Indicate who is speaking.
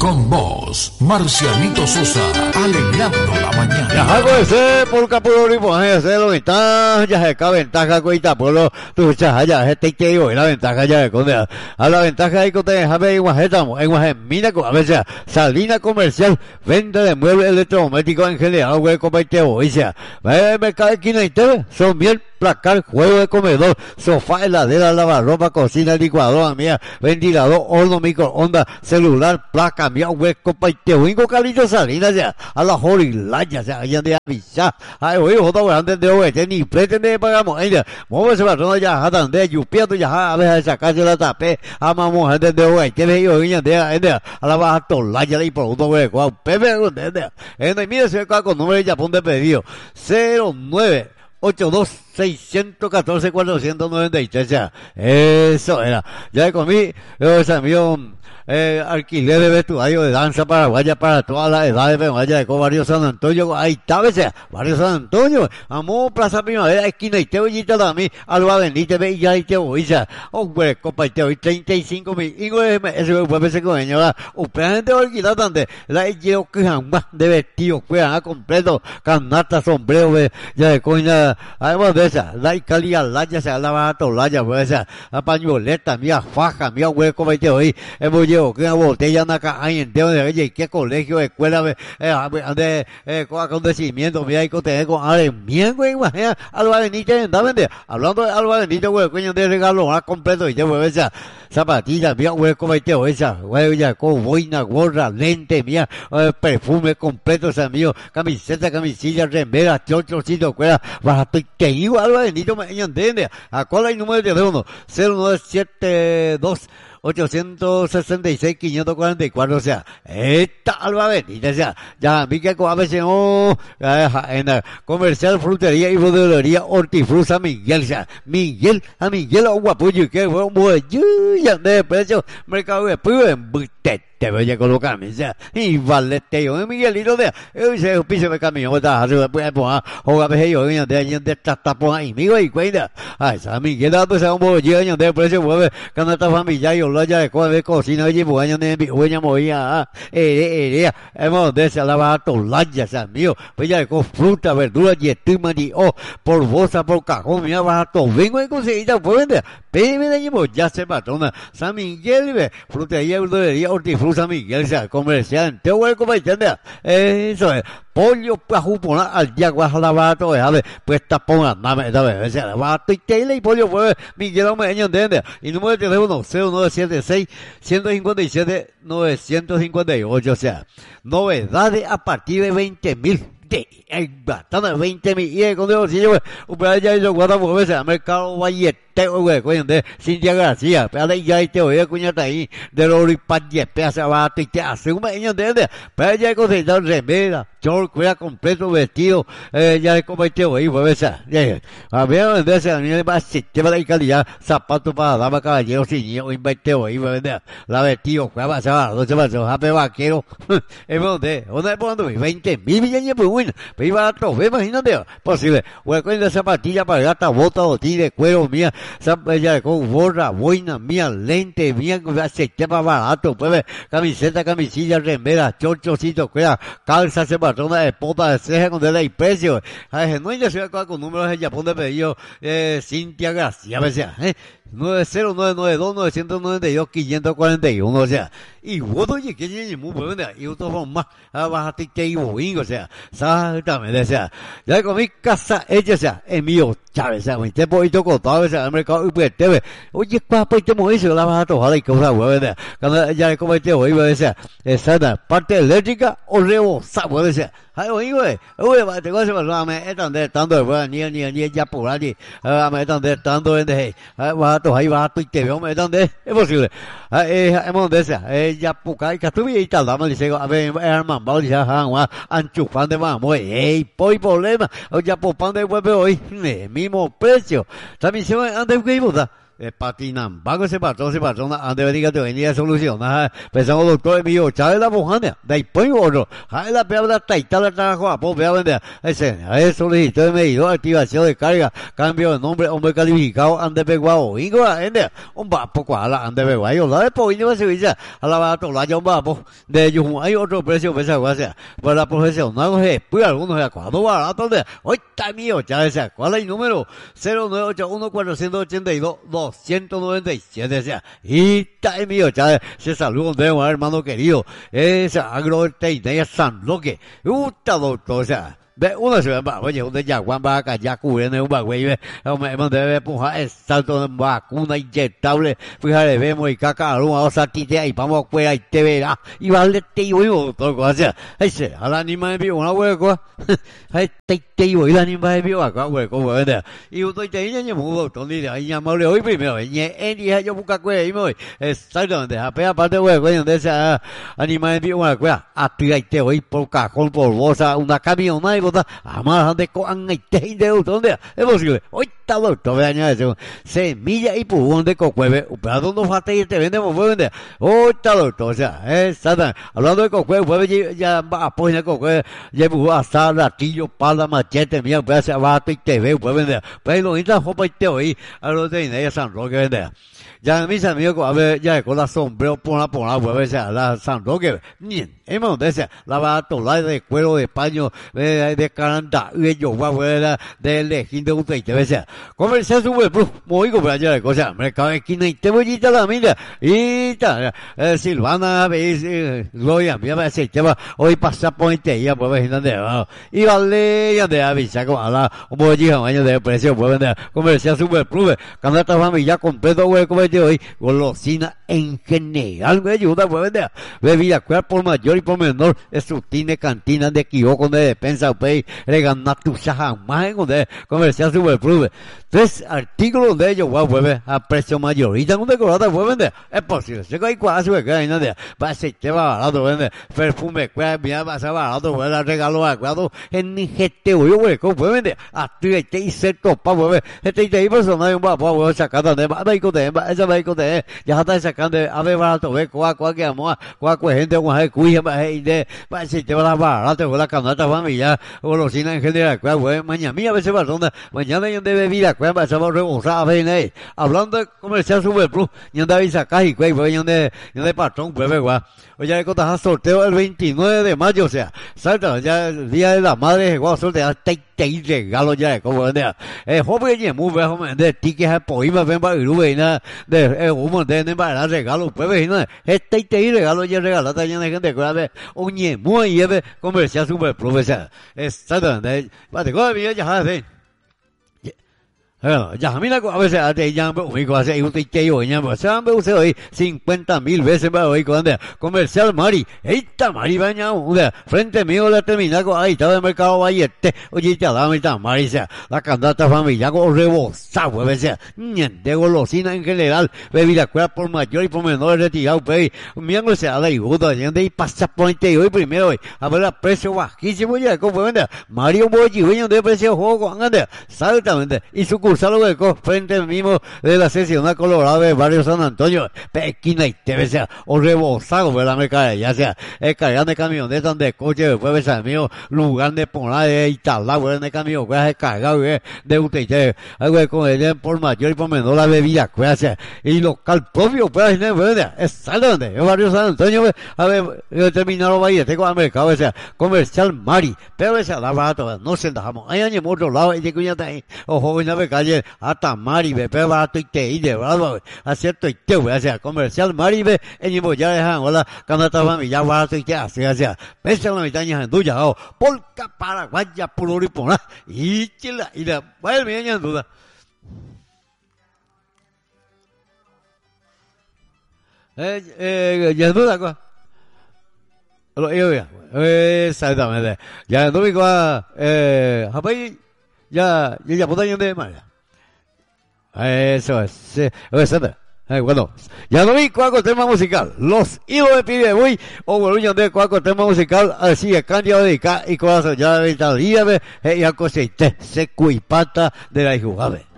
Speaker 1: Con vos, Marcianito Sosa, alegrando la mañana.
Speaker 2: Ya hago ese por Capulori, pues ese lo está, ya se cae ventaja con Itapolo, tú echas ya este que digo, la ventaja ya de conde, a la ventaja hay que te déjame en Guajemina, a veces Salina Comercial, venta de muebles electrodomésticos en general, güey, como te voy, me cae aquí en el son bien placar, juego de comedor, sofá, heladera, lavarropa, cocina, licuadora mía, ventilador, horno, microondas, celular, placa mía, güey, compa, te voy con Calillo Salinas ya, a la Jorilaya, ya, allá de avisar, ay, güey, joder, güey, antes de hoy, ni pretende de pagamos, ella, mueve ese patrón ya, jatan de yupiato ya, a veces sacarse la tapé, amamos, antes de hoy, que le digo, niña, de, a la baja tolaya y producto, güey, guau, pepe, mire, se va con número de Japón de pedido, 09 82-614-493, ya. Eso era. Ya comí, ese mío, alquiler de vestuario de danza paraguaya para todas las edades, pero vaya de Barrio San Antonio, ahí está, veces, Barrio San Antonio, amo Plaza Primavera, esquina, y te voy a también, Alba Benítez, ve, ya, y te voy, ya, hombre, compa, y te voy 35,000, y eso fue ese con ella, gente alquilar tanto, la llevo que jamás de vestido, juegan a completo, canasta, sombrero, ya de coña, además de esa, la calidad, la ya se alaba a tolaya, pues esa, la pañoleta, mía, faja, mía, güey, como te voy, hemos llevado que una botella en acá, ahí en Teo de Reyes, qué colegio, escuela, de acontecimiento, mira, hay que tener con Ale, bien, güey, imagina, Alba Benítez, hablando de Alba Benítez, güey, coño, de regalo, más completo, y te voy, esa, zapatillas, mía, güey, como te voy, esa, güey, ya, con boina, gorra, lente, mía, perfume completo, esa mío, camiseta, camisilla, remera, chochocito, cuera, baja, te digo, Alba Benito, me entiende, a cuál hay número de teléfono, 0972 866-544, o sea, esta Alba Benita, o sea, ya a mí que a veces en la comercial, frutería y bodeguería Hortifruta Miguel, o sea, Miguel, guapullo, que fue un buen, ya de precio, mercado de pibe, en te voy a colocarme, o sea, y valete yo, Miguelito, de, ese piso de camión, está, después, o veces yo, de allí, de tapón ahí, migo, y cuenta, ay, esa Miguel, pues, un buen, yo, de precio, mueve, canasta familiar, yo, ya de cocina, oye, pues, de mi huella movía, hemos de esa lava tolaya, o sea, mío, pues ya con fruta, verdura, yetima, y por bolsa, por cajón, mira, barato, vengo y conseguir, pues, vende, pídeme de allí, ya se patrona, San Miguel, frutería, verdulería, hortifruta, San Miguel, o sea, comercial, te voy a comer, eso es, pollo, pues, juponar, al día, guaja, la barato, pues, tapón, andame, o sea, barato, y tele, y pollo, pues, Miguel, me entiende, y número de teléfono, 0976-156-958, o sea, novedades a partir de 20,000. Bastante 20,000 y con Dios, si yo, ya yo guardo por veces, mercado Vallete, güey, coño, de Cintia García, pero ya te voy a cuñar ahí, de los ripajes, pedazo barato, y te hace un meño, ¿entiendes? Pero ya he conseguido remera, short, cuida completo, vestido, ya he cometido ahí, pues, a ver, venderse a mí le va a sistema de calidad, zapatos para damas, caballeros, y niños, invertido ahí, vender, la vestido, cuida, se va, no se va, jape vaquero, es donde, ¿dónde pongo 20,000 millones de bueno, pero iba a trofeo, imagínate, posible, güey, con la zapatilla para gata, bota, botín de cuero, mía, zapatilla con gorra, boina, mía, lente, mía, sistema barato, pues, camiseta, camisilla, remera, chorchocito, cuida, calza, se patrona de pota, de ceja, con de precio, no hay que con números de Japón de pedido, Cintia García, a veces, 90992-992-541, o sea, y vos oye que tiene muy buena, y otros son más, bájate que y boingo, o sea, exactamente, o sea, ya con mi casa hecha, o sea, es mío, Chávez, o sea, mi tiempo y toco todo, o sea, el mercado, y pues, oye, papá, y te mueves, la vas a tojar y cosas, ¿verdad? Cuando ya le comete hoy, o sea, esa parte eléctrica o rebosada, o sea, ay, oye, te voy a decir, me están de tanto, ni ya por allí, me están de tanto, ahí va y te veo, me donde es posible. Hemos de esa, ya poca y catubi y tal, dame dice, a ver, hermano, vamos ya anchufan de vamos, poi problema, o ya popan de vuelve hoy, mismo precio. También se va antes que iba, patinan, vago se patrón, ande venga te venía solucionar, pensamos doctor mío, chave la bojana, de ahí pon otro, jale la pea la taita la trabajo a vender, ese solicitó de medidor, activación de carga, cambio de nombre, hombre calificado, ande peguado, ingo, ande, un vapo cuala, ande peguado, la de poquito va a subir, a la barato, la ya un vapo, de ellos hay otro precio, pesa guasa, para la profesional, pues algunos de cuando barato, de hoy está mío, chave, ¿cuál es el número? 0981 482 297, sea, y está mío, chave, se saludo de un hermano querido, ese agrotécnica San Roque, doctor, o sea, de uno se va, oye, donde ya Juan va acá, ya cubriendo un bagüey, me debe empujar el salto de vacuna inyectable, fíjate, vemos y caca, vamos a titea y vamos afuera y te verá, y vale te y doctor, o sea, ese, al anima de vivo, una hueco, te y la anima de vivo acá, hueco, hueco, y usted te dice, yo mudo, Tony, ahí llamarle hoy primero, y yo busca cueva y me voy, exactamente, apenas aparte hueco, donde esa anima de vivo, una cueva, a ti y te voy por cajón, por bolsa, una camioneta, además de coan y te de ¿dónde es posible? Hoy está doctor de año de semilla y pulgón de cocueve, pero no falta y te vendemos puede vender. Hoy está doctor, o sea, hablando de cocueve, puede ya va a poner cocueve, llevo hasta latillo, pala, machete, mía, puede hacer abato y te ve, puede vender. Pero lo mismo jopa y te oí, a los de Inés San Roque vender. Ya mis amigos, a ver, ya con la sombrero por la puede ser la San Roque, bien, hemos de la barato, la de cuero de paño, de caranda, de yoga, de lejín de usted, te ves, comercial sube, muy como allá de cosas, mercado de esquina y te voy a la mira, y tal, Silvana, ves, Gloria, mira, me hace, hoy pasa por ya, pues, y vale, ya de avisa, como a la, un poquito de precio, pues, vender, comercial sube, canasta familia completo, güey, como hoy, golosina en general, me ayuda, pues, vender, bebida, por mayor y por menor, estrutine, cantina de kiosco, de despensa, pues, reganar tu jamás en donde comercial superprove. 3 artículos de ellos, wow, pues, a precio mayorita, un decorado, pues, vender, es posible, se cae cuasi, que hay nada, va a ser te va barato, vender, perfume, pues, mira, va a ser barato, pues, regalo acuerdo, en gente, güey, ¿cómo puede vender? A ti, te hice topa, pues, te personal, un papá, pues, sacando de, esa vehículo de, ya está sacando, a ver, barato, ve, que amor, gente, con cuya, va a ser te va a barato, con la canasta familiar, golosina en general, güey, mañana, mía, a veces va a mañana yo de bebida, va a ser rebosada, ven, hablando de comercial super plus, yo de avisa caja y güey, yo de patrón, pues, güey, oye, que estás sorteo el 29 de mayo, o sea, salta, ya el día de la madre, guau, sortear, te regalo ya, como vender, joven, y muy viejo, de tickets a poema, ven para el de un montón de para regalo, pues, ven, regalo ya regalata, ya de gente, grave, oye, muy lleve, comercial super plus, o sea, exactamente, vale, con ya sabes, ya, mira, a veces te llaman, ubico, hace usted que yo, llamo, se han usted hoy 50,000 veces para hoy, cuando comercial Mari, esta Mari baña, frente mío la terminal, ahí estaba el mercado Vallete, oye, ya la mitad Mari, sea, la candata familiar, con rebosado, pues, sea, de golosina en general, bebida cuera por mayor y por menor retirado, pues, miembro se da la iguda, y pasa por y hoy primero, hoy, a ver, a precio bajísimo, ya, ¿cómo vende? Mario Boyi, de precio juego, anda, exactamente, y su cursalo hueco frente al mismo de la seccional colorada de barrio San Antonio, esquina y TV, sea, o rebosado, ¿verdad? Ya sea, cargando de camionetas de coche, después, sea, mío, lugar de poner de instalar, ¿verdad? De camión, pues, cargado, de usted, güey, con el por mayor y por menor la bebida, pues, sea, y local propio, pues, ¿verdad? Exactamente, el barrio San Antonio, a ver, terminaron ahí, tengo al mercado, sea, comercial Mari, pero esa la barato, no se dejamos, hay años en otro lado, y de cuñata ahí, o joven de calle, hasta Maribe, pero barato y te, y de verdad, acierto y te, o sea, comercial Maribe, en el ya dejan, hola, canasta familia, barato y te, así, o sea, pese a la mitad en duya, polca, paraguaya, puloripona, y chila, y la, vaya, mi en duda. Ya en duda, quoi. Lo ya, exactamente. Ya en duda, Japón, ya puedo de María. Eso es, sí, exacto. Bueno, ya no vi cuál tema musical. Los hijos de pibe voy, o volumen de cuál tema musical, así que cambio de dedicar y corazón ya de vitalidad, y a coseite, seco y pata de la hijo,